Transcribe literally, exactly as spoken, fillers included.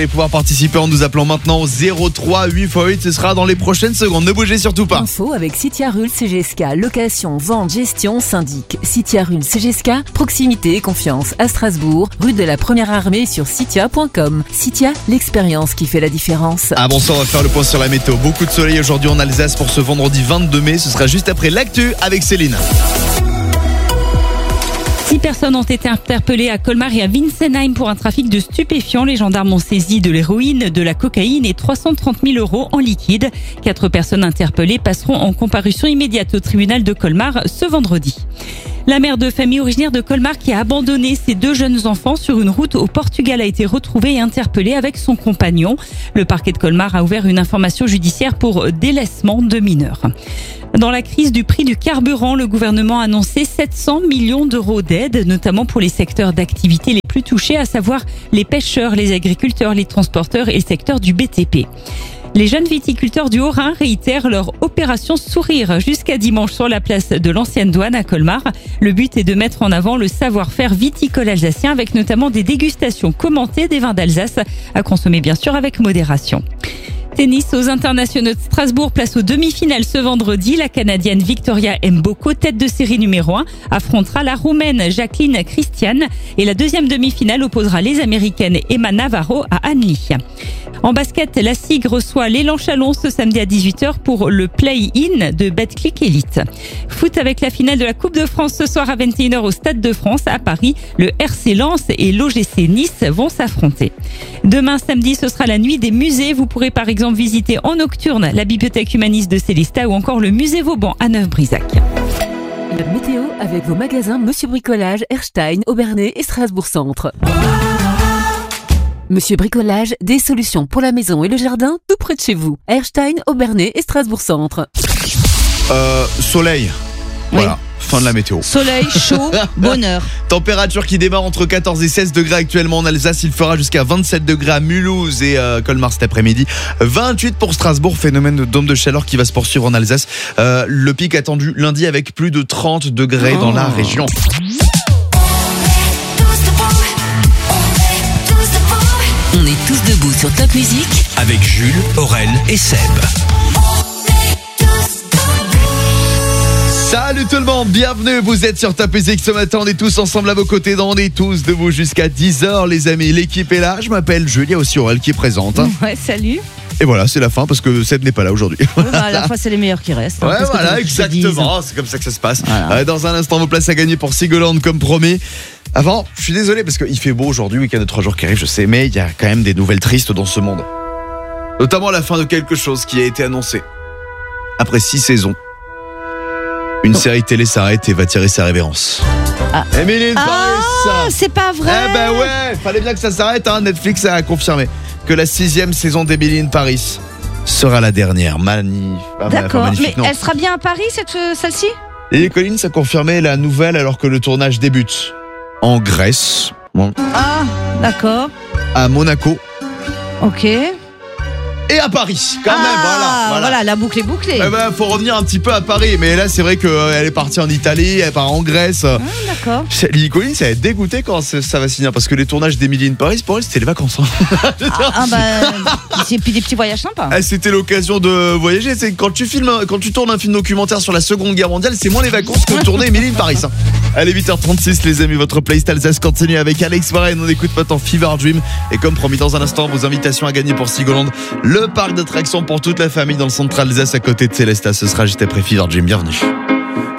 Et pouvoir participer en nous appelant maintenant au zéro trois huit fois huit, ce sera dans les prochaines secondes. Ne bougez surtout pas. Info avec Citia Rule C G S K, location, vente, gestion, syndic. Citia Rule C G S K, proximité et confiance à Strasbourg, rue de la Première Armée sur citia point com. Citia, l'expérience qui fait la différence. Ah bon ça, on va faire le point sur la météo. Beaucoup de soleil aujourd'hui en Alsace pour ce vendredi vingt-deux mai. Ce sera juste après l'actu avec Céline. Six personnes ont été interpellées à Colmar et à Winsenheim pour un trafic de stupéfiants. Les gendarmes ont saisi de l'héroïne, de la cocaïne et trois cent trente mille euros en liquide. Quatre personnes interpellées passeront en comparution immédiate au tribunal de Colmar ce vendredi. La mère de famille originaire de Colmar qui a abandonné ses deux jeunes enfants sur une route au Portugal a été retrouvée et interpellée avec son compagnon. Le parquet de Colmar a ouvert une information judiciaire pour délaissement de mineurs. Dans la crise du prix du carburant, le gouvernement a annoncé sept cents millions d'euros d'aide, notamment pour les secteurs d'activité les plus touchés, à savoir les pêcheurs, les agriculteurs, les transporteurs et le secteur du B T P. Les jeunes viticulteurs du Haut-Rhin réitèrent leur opération Sourire jusqu'à dimanche sur la place de l'Ancienne Douane à Colmar. Le but est de mettre en avant le savoir-faire viticole alsacien avec notamment des dégustations commentées des vins d'Alsace à consommer bien sûr avec modération. Tennis aux internationaux de Strasbourg, place aux demi-finales ce vendredi. La Canadienne Victoria Mboko, tête de série numéro un, affrontera la Roumaine Jacqueline Christian. Et la deuxième demi-finale opposera les Américaines Emma Navarro à Annecy. En basket, la S I G reçoit l'Élan Chalon ce samedi à dix-huit heures pour le play-in de Betclic Elite. Foot avec la finale de la Coupe de France ce soir à vingt et une heures au Stade de France à Paris. Le R C Lens et l'O G C Nice vont s'affronter. Demain samedi, ce sera la nuit des musées. Vous pourrez par exemple visiter en nocturne la bibliothèque humaniste de Célestat ou encore le musée Vauban à Neuf-Brisac. La météo avec vos magasins Monsieur Bricolage, Erstein, Aubernais et Strasbourg Centre. Monsieur Bricolage, des solutions pour la maison et le jardin tout près de chez vous. Erstein, Aubernais et Strasbourg Centre. Euh, soleil. Voilà. Oui. Fin de la météo. Soleil, chaud, bonheur. Température qui démarre entre quatorze et seize degrés actuellement en Alsace. Il fera jusqu'à vingt-sept degrés à Mulhouse et euh, Colmar cet après-midi. vingt-huit pour Strasbourg. Phénomène de dôme de chaleur qui va se poursuivre en Alsace. Euh, le pic attendu lundi avec plus de trente degrés oh. dans la région. On est tous debout sur Top Music avec Jules, Aurel et Seb. Salut tout le monde, bienvenue, vous êtes sur Top Music ce matin, on est tous ensemble à vos côtés, on est tous debout jusqu'à dix heures les amis, l'équipe est là, je m'appelle Jules, il y a aussi Aurel qui est présente. Ouais, salut. Et voilà, c'est la fin parce que Seb n'est pas là aujourd'hui. Ouais, bah, à la fin, c'est les meilleurs qui restent. Ouais, hein, voilà, exactement, c'est comme ça que ça se passe. Voilà. Euh, dans un instant, vos places à gagner pour Sigoland comme promis. Avant, je suis désolé parce qu'il fait beau aujourd'hui, week-end de trois jours qui arrive, je sais, mais il y a quand même des nouvelles tristes dans ce monde. Notamment la fin de quelque chose qui a été annoncé. Après six saisons, une série télé s'arrête et va tirer sa révérence. Ah. Emily in Ah, Paris. c'est pas vrai. Eh ben ouais, fallait bien que ça s'arrête, hein. Netflix a confirmé que la sixième saison d'Emily in Paris sera la dernière. Magnifique. D'accord, enfin, magnifique, mais non. elle sera bien à Paris, cette, celle-ci? Lily Collins a confirmé la nouvelle alors que le tournage débute en Grèce, bon, Ah, d'accord. à Monaco Ok. et à Paris. Quand ah, même, voilà, voilà. voilà, la boucle est bouclée. Eh ben, faut revenir un petit peu à Paris, mais là c'est vrai qu'elle est partie en Italie, elle part en Grèce. Ah, d'accord. Lily Collins, elle est dégoûtée quand ça va finir parce que les tournages d'Emily in Paris, pour elle, c'était les vacances. Hein. Ah, ah bah, et puis des petits voyages sympas. Ah, c'était l'occasion de voyager. C'est quand tu filmes, quand tu tournes un film documentaire sur la Seconde Guerre mondiale, c'est moins les vacances que tourner Emily in Paris. Hein. Allez, huit heures trente-six, les amis, votre playlist Alsace continue avec Alex Warren. On écoute maintenant Fever Dream. Et comme promis, dans un instant, vos invitations à gagner pour Sigoland, le parc d'attractions pour toute la famille dans le centre Alsace à côté de Célestat. Ce sera juste après Fever Dream. Bienvenue.